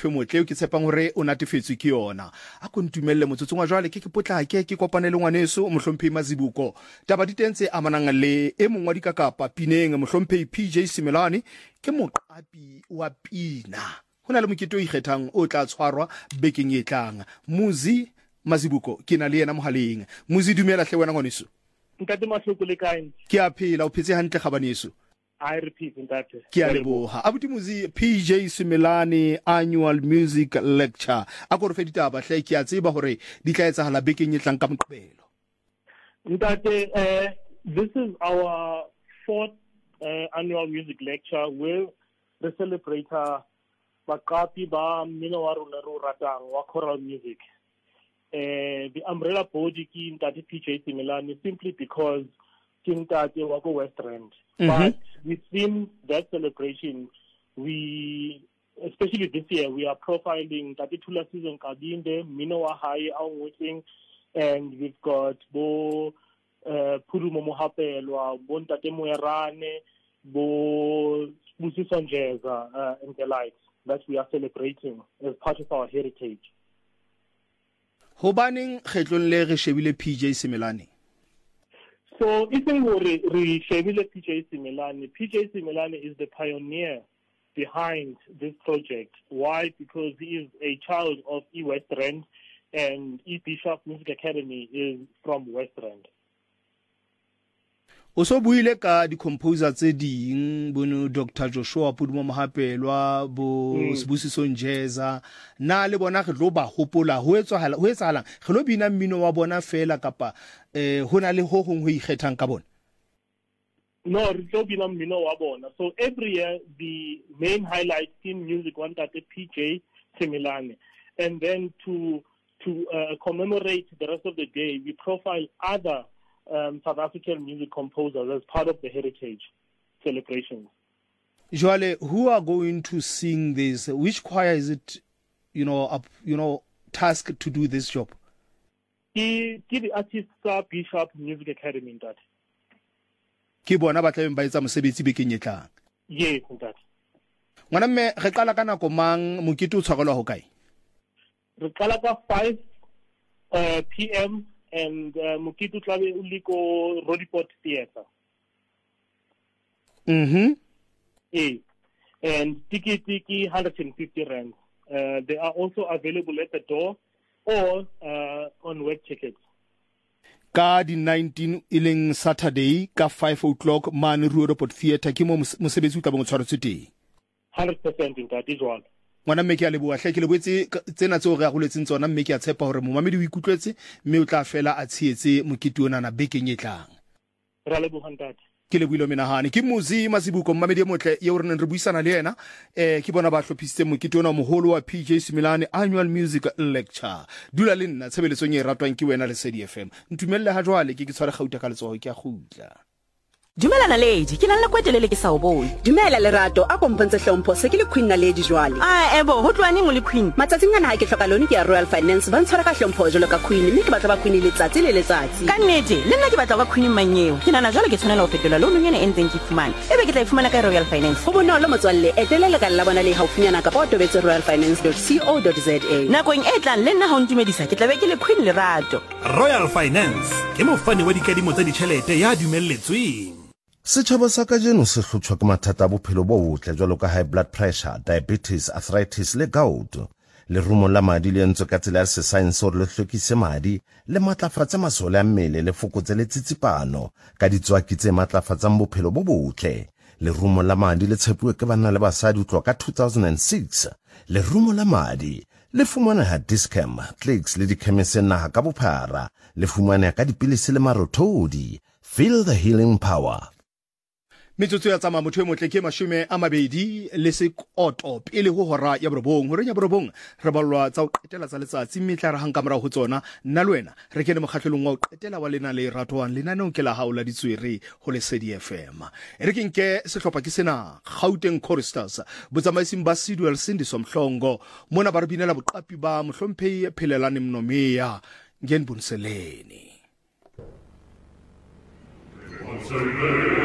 motho motle o ke tshepang hore o natefetswe ke yona a ko ntumelle motsotsong wa jwale ke potlake ke kopane le ngwaneso mohlomphehi Mazibuko taba ditentse amanang le e mongwe wa dikakapa pineng mohlomphehi PJ Simelane ke moqapi wa pina hona le mokete o ikgethang o tla tshwarwa bekeng e tlang Muzi Mazibuko ke na le yena mohaleng Muzi dumela hle wena ngwaneso ntate mahloko le kae ke a phela o phetse hantle kgabaneso I repeat ntate ke a leboha abuti Muzi PJ Simelane annual music lecture a go re fe ditaba hle ke a tseba hore di tla etsahala bekeng e tlang ka moqebelo ntate this is our fourth annual music lecture where the celebrator baqapi ba mmino wa rona ro ratang wa choral music. The umbrella body ki ntate PJ Simelane simply because King Tate wako West Rand. But within that celebration, we, especially this year, we are profiling Tate Tula Season Kabinde, Mino wa Hai Aungwing, and we've got Bo Purumo Mohapelwa, Bo Ntate Moerane, Bo Busiso Njeza, and the likes that we are celebrating as part of our heritage. Hobaneng kgetlong le re shebile PJ Simelane? So if we shebile PJ Simelane is the pioneer behind this project. Why? Because he is a child of West Rand and Bishop Music Academy is from West Rand. O so buile ka di composer tse ding bono Dr. Joshua Pudumo Mohapelwa bo Sibusiso Njeza na le bona re tlo ba hopola ho etsahalang re lo bina mmino wa bona fela kapa hona le ho hong ho ikgethang ka bona. No, re tlo bina mmino wa bona. So every year the main highlight in music one that PJ Simelane, and then to commemorate the rest of the day we profile other South African music composers as part of the heritage celebrations. Joale, who are going to sing this? Which choir is it, tasked to do this job? The artist Bishop Music Academy that. Ke bona ba tla ba etsa mosebetsi bekeng e tlang. Yes, that. Ngwana mme re qala ka nako mang mokete o tshwarelwa ho kae? Re qala ka 5 p.m. and Mukitu Tlabe Uliko Rodiport Theatre. And Tiki 150 rand. They are also available at the door or on web tickets. Ka di 19 ileng Saturday ka 5 o'clock man Rodiport Theatre ke mo mosebetsi o tla bong tshwaretswe teng. 100% in that is all. Ngwana mme ke a leboa hle ke lebetse tsena tse o re a goletseng tsona mme ke a tshepa hore momamedi o ikutlwetse mme o tla fela a tshietse mokete ona na bekeng e tlang. Ra leboga ntate. Ke leboile menahane ke Muzi Mazibuko mmamedi e motle ye o re neng re buisana le yena ke bona ba hlophisitse mokete ona moholo wa PJ Simelane annual music lecture. Dula le nna tshebeletsong e ratwang ke wena le Lesedi FM. Ntumelle ha jwale ke tshware gauta ka letsoho ke a gutla. Dumela Naledi, ke nang le kwetelele ke sa o bone. Dumela Lerato, a kompontshe hlompho se ke le Queen Naledi jwale. Ebo, ho tloane mo le Queen. Matsatsing ana ha ke hloka lone ke ya Royal Finance ba ntshwara ka hlompho jalo ka Queen, mme ke batla ba Queen letsatsi le letsatsi. Ka nnete, le nna ke batla ka Queen manyeo. Ke nana jwale ke tshwanela ho fetola loan nyene e ntseng ke fumana. Ebe ke tla ifumana ka Royal Finance. Ho bonolo motswalle, etela ka la bona le haufinyana ka ba tobetse royalfinance.co.za. Nakong e tlang le nna ha o ntumedisa ke tla be ke le Queen Lerato. Royal Finance ke mofani wa dikadimo tsa ditjhelete ya dumelletsweng. Setjhaba sa kajeno se hlotshwa ke mathata a bophelo bo botle jwalo ka high blood pressure, diabetes, arthritis le gout. Lerumo la madi le entswe ka tsela ya sesaense hore le hlwekise madi le matlafatse masole a mmele le fokotse le tsitsipano ka ditswaki tse matlafatsang bophelo bo botle. Lerumo la madi le tshepuwe ke banna le basadi ho tloha ka 2006. Lerumo la madi le fumaneha Dischem, Clicks le dikhemisi naha ka bophara. Le fumaneha ka dipilisi le marothodi. Feel the healing power. Metsotso ya tsama motho e motle ke 20 le sekoto pele ho hora ya borobong hore ya borobong re ballwa tsa o qetela tsa letsatsi mitla re hang kamora ho tsona nna le wena re kene mokgahlelong wa o qetela wa lena le ratwang lenaneo ke la haola ditswere ho Lesedi FM re ke nke sehlopha ke sena Gauteng Choristers botsamaising ba Sidwell Sindiso Mhlongo mona ba re binela boqapi ba Mohlomphehi Phelelane Mnomia ngenibuniseleni